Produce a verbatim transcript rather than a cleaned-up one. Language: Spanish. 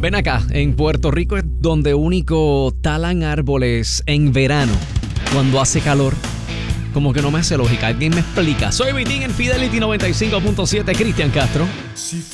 Ven acá, en Puerto Rico es donde único talan árboles en verano, cuando hace calor. Como que no me hace lógica. ¿Alguien me explica? Soy Vitín en Fidelity noventa y cinco punto siete, Cristian Castro.